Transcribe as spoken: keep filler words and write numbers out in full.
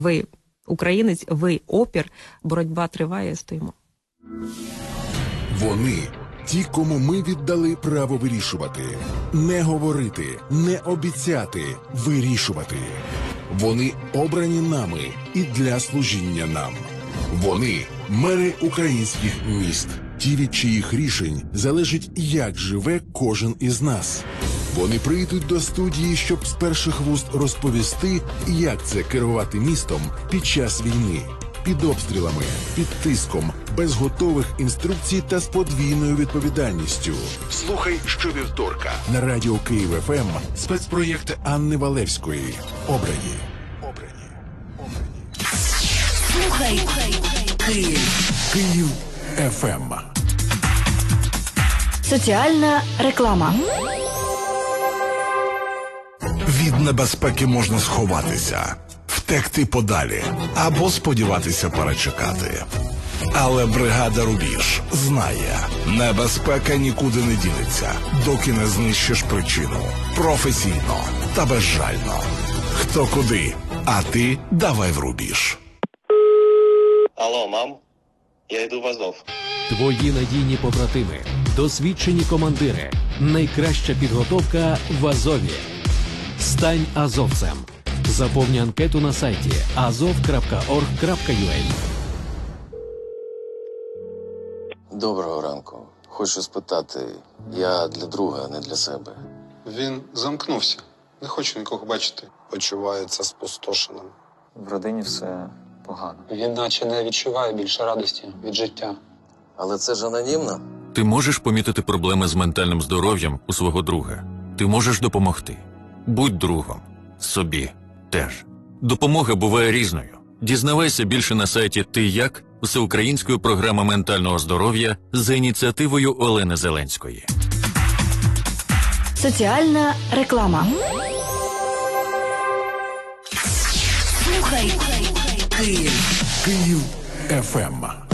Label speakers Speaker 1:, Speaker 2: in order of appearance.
Speaker 1: Ви українець, ви опір, боротьба триває, стоїмо.
Speaker 2: Вони – ті, кому ми віддали право вирішувати. Не говорити, не обіцяти, вирішувати. Вони обрані нами і для служіння нам. Вони – мери українських міст. Ті, від чиїх рішень залежить, як живе кожен із нас. Вони прийдуть до студії, щоб з перших вуст розповісти, як це керувати містом під час війни. Під обстрілами, під тиском, без готових інструкцій та з подвійною відповідальністю. Слухай щовівторка на Радіо Київ ФМ спецпроєкт Анни Валевської. Обрані. Обрані. Обрані.
Speaker 3: Слухай Київ.
Speaker 2: Київ ФМ.
Speaker 3: Соціальна реклама.
Speaker 4: Від небезпеки можна сховатися, втекти подалі або сподіватися перечекати. Але бригада «Рубіж» знає, небезпека нікуди не дінеться, доки не знищиш причину. Професійно та безжально. Хто куди, а ти давай в «Рубіж».
Speaker 5: Алло, мам, я йду в Азов.
Speaker 6: Твої надійні побратими, досвідчені командири, найкраща підготовка в Азові. Стань азовцем. Заповни анкету на сайті азов крапка орг крапка ю а.
Speaker 5: Доброго ранку. Хочу спитати, я для друга, не для себе.
Speaker 7: Він замкнувся. Не хочу нікого бачити.
Speaker 8: Почувається спустошеним.
Speaker 9: В родині все погано.
Speaker 10: Він наче не відчуває більше радості від життя.
Speaker 5: Але це ж анонімно.
Speaker 11: Ти можеш помітити проблеми з ментальним здоров'ям у свого друга. Ти можеш допомогти. Будь другом. Собі теж. Допомога буває різною. Дізнавайся більше на сайті «Ти як?» всеукраїнської програми ментального здоров'я за ініціативою Олени Зеленської.
Speaker 3: Соціальна реклама. Слухай Київ.
Speaker 2: Київ ФМ.